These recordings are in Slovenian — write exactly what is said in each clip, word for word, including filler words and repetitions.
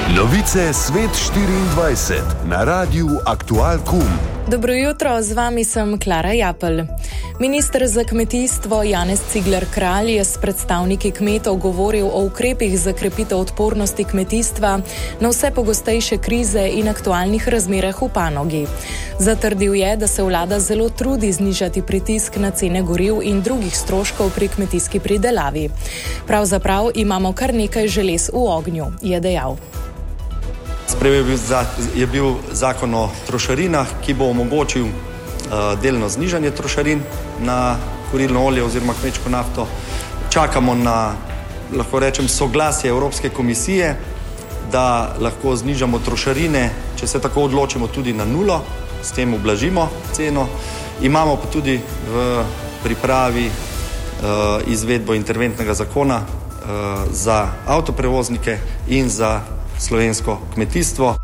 Novice Svet štiriindvajset na Radiu Aktual Kum. Dobro jutro, z vami sem Klara Japelj. Minister za kmetijstvo Janez Cigler Kralj je s predstavniki kmetov govoril o ukrepih za krepitev odpornosti kmetijstva na vse pogostejše krize in aktualnih razmerah v panogi. Zatrdil je, da se vlada zelo trudi znižati pritisk na cene goriv in drugih stroškov pri kmetijski pridelavi. Pravzaprav imamo kar nekaj želez v ognju, je dejal. Sprejel je bil zakon o trošarinah, ki bo omogočil uh, delno znižanje trošarin na kurilno olje oziroma kmečko nafto. Čakamo na, lahko rečem, soglasje Evropske komisije, da lahko znižamo trošarine, če se tako odločimo, tudi na nulo, s tem ublažimo ceno. Imamo pa tudi v pripravi uh, izvedbo interventnega zakona uh, za avtoprevoznike in za slovensko kmetijstvo.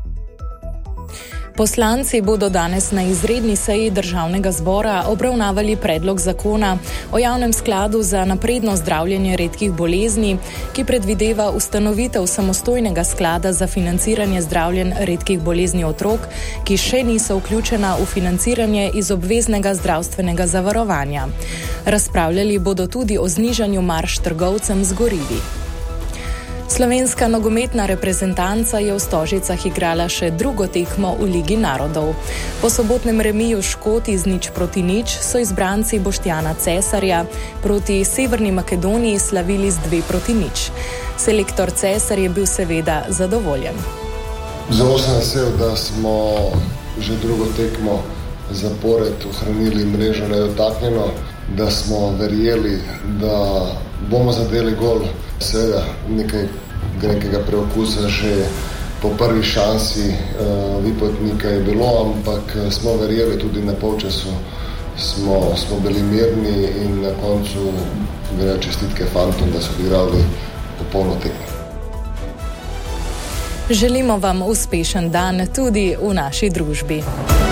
Poslanci bodo danes na izredni seji Državnega zbora obravnavali predlog zakona o javnem skladu za napredno zdravljenje redkih bolezni, ki predvideva ustanovitev samostojnega sklada za financiranje zdravljenj redkih bolezni otrok, ki še niso vključena v financiranje iz obveznega zdravstvenega zavarovanja. Razpravljali bodo tudi o znižanju marž trgovcem z gorivi. Slovenska nogometna reprezentanca je v Stožicah igrala še drugo tekmo v Ligi narodov. Po sobotnem remiju Škoti z nič proti nič so izbranci Boštjana Cesarja proti Severni Makedoniji slavili z dve proti nič. Selektor Cesar je bil seveda zadovoljen. Zelo sem vesel, da smo že drugo tekmo zapored ohranili mrežo nedotaknjeno, da smo verjeli, da bomo zadeli gol. Seveda nekaj nekega preokusa že po prvi šansi uh, Vipotnika je bilo, ampak smo verjeli tudi na polčasu, smo, smo bili mirni in na koncu gre čestitke fantom, da so igrali popolno tekmo. Želimo vam uspešen dan tudi v naši družbi.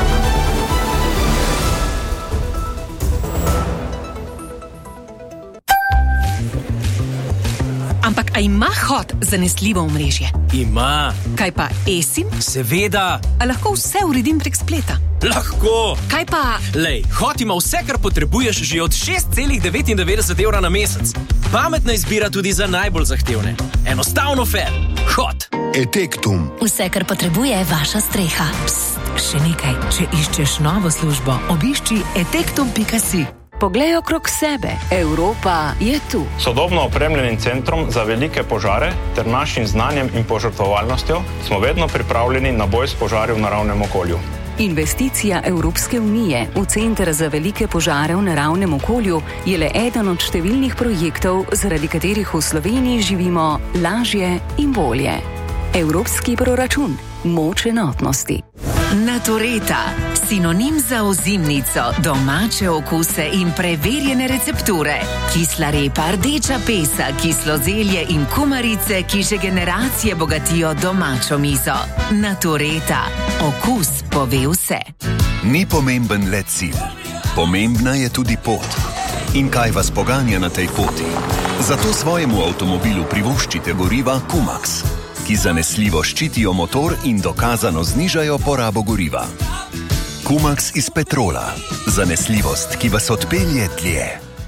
Ampak a ima Hot zanesljivo omrežje? Ima. Kaj pa eSIM? Seveda. A lahko vse uredim prek spleta? Lahko. Kaj pa... Lej, Hot ima vse, kar potrebuješ že od šest celih devetindevetdeset evra na mesec. Pametna izbira tudi za najbolj zahtevne. Enostavno fair. Hot. Etektum. Vse, kar potrebuje vaša streha. Psst, še nekaj. Če iščeš novo službo, obišči etektum pika si. Poglej okrog sebe. Evropa je tu. Sodobno opremljenim centrom za velike požare ter našim znanjem in požrtvovalnostjo smo vedno pripravljeni na boj s požari v naravnem okolju. Investicija Evropske unije v Center za velike požare v naravnem okolju je le eden od številnih projektov, zaradi katerih v Sloveniji živimo lažje in bolje. Evropski proračun. Moč enotnosti. Natureta. Sinonim za ozimnico, domače okuse in preverjene recepture. Kisla repa, rdeča pesa, kislo zelje in kumarice, ki že generacije bogatijo domačo mizo. Natureta. Okus pove vse. Ni pomemben le cilj. Pomembna je tudi pot. In kaj vas poganja na tej poti? Zato svojemu avtomobilu privoščite goriva Kumax, ki zanesljivo ščitijo motor in dokazano znižajo porabo goriva. Kumax iz petrola. Zanesljivost, ki vas odpelje dlje.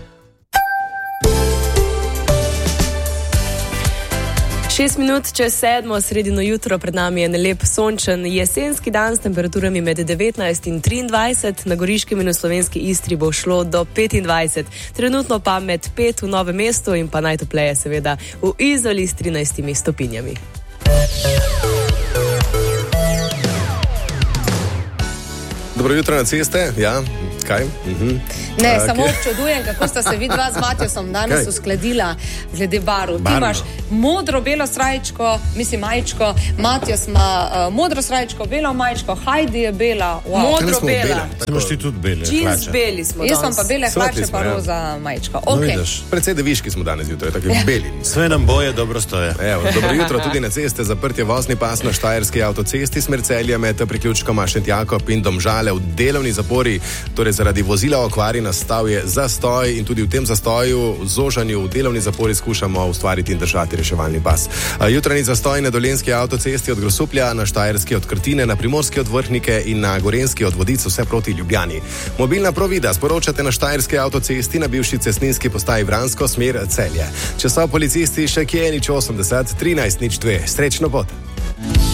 Šest minut čez sedmo, sredino jutro, pred nami je lep sončen jesenski dan s temperaturami med devetnajst in triindvajset, na Goriškem in v slovenski Istri bo šlo do petindvajset, trenutno pa med pet v Novem mestu in pa najtopleje seveda v Izoli s trinajstimi stopinjami. Dobro jutro na ceste, ja, kaj? Mhm. Ne, uh, samo okay. občudujem, kako sta se vidva z Matjosom danes kaj? uskladila glede barv. Ti Barno. imaš modro-belo srajčko, mislim majčko, Matjos ima uh, modro srajčko, belo majčko, Heidi je bela, wow. modro-bela. Imaš ti tudi bele Jeans hlače. beli smo Jaz sem pa bele hlače, pa ja. roza majčko. No, Okay. vidiš, precej deviški smo danes jutro, tako beli. Sve nam boje dobro stoje. Evo, dobro jutro tudi na ceste, zaprt je vozni pas na Štajerski avtocesti smer Celja med priključkoma Šentjakov in Domžale v delovni zapori, torej zaradi vozila okvari nastal je zastoj in tudi v tem zastoju, v zožanju, v delovni zapori skušamo ustvariti in držati reševalni pas. Jutranji zastoj na dolenjski avtocesti od Grosuplja, na štajerski od Krtine, na primorski od Vrhnike in na gorenjski od Vodic vse proti Ljubljani. Mobilna provida sporočate na štajerski avtocesti na bivši cestninski postaji Vransko, smer Celje. Če so policisti še kje, nič osemdeset, trinajst, nič dve. Srečno pot!